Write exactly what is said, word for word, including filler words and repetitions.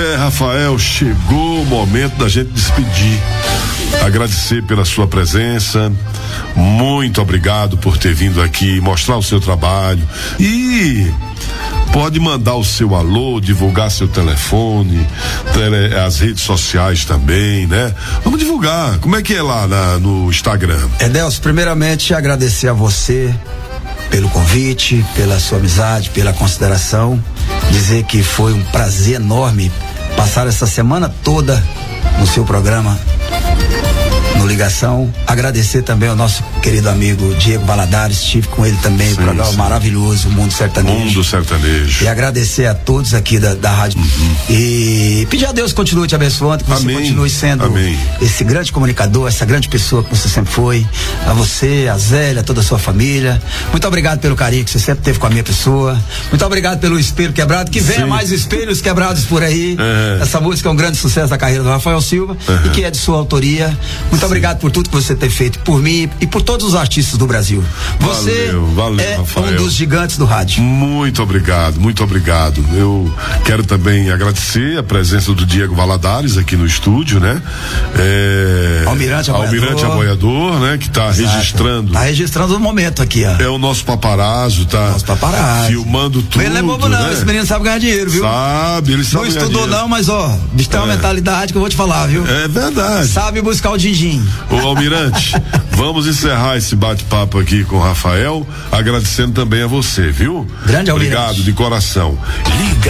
É, Rafael, chegou o momento da gente despedir. Agradecer pela sua presença, muito obrigado por ter vindo aqui mostrar o seu trabalho e pode mandar o seu alô, divulgar seu telefone, tele, as redes sociais também, né? Vamos divulgar, como é que é lá na, no Instagram? Edelcio, primeiramente agradecer a você pelo convite, pela sua amizade, pela consideração, dizer que foi um prazer enorme passar essa semana toda no seu programa no Ligação. Agradecer também ao nosso querido amigo Diego Valadares, estive com ele também, sim, programa sim. maravilhoso, o Mundo Sertanejo. Mundo Sertanejo. E agradecer a todos aqui da, da rádio. Uhum. E pedir a Deus que continue te abençoando, que você Amém. continue sendo Amém. esse grande comunicador, essa grande pessoa que você sempre foi. A você, a Zélia, toda a sua família. Muito obrigado pelo carinho que você sempre teve com a minha pessoa. Muito obrigado pelo espelho quebrado. Que venha sim. mais espelhos quebrados por aí. É. Essa música é um grande sucesso da carreira do Rafael Silva uhum. e que é de sua autoria. Muito sim. obrigado por tudo que você tem feito por mim e por todos os artistas do Brasil. Você valeu, valeu, é Rafael. um dos gigantes do rádio. Muito obrigado, muito obrigado. Eu quero também agradecer a presença do Diego Valadares aqui no estúdio, né? É, Almirante Aboiador. Almirante Aboiador, né? Que está registrando. Tá registrando o momento aqui, ó. É o nosso paparazzo, tá? Nosso paparazzo. Filmando tudo. Ele não é bobo não, né? Esse menino sabe ganhar dinheiro, viu? Sabe, ele sabe. Não estudou não, mas ó, bicho tem uma é. mentalidade que eu vou te falar, viu? É verdade. Sabe buscar o din-din. Ô Almirante, vamos encerrar esse bate-papo aqui com o Rafael, agradecendo também a você, viu? Grande Almirante. Obrigado de coração. Liga.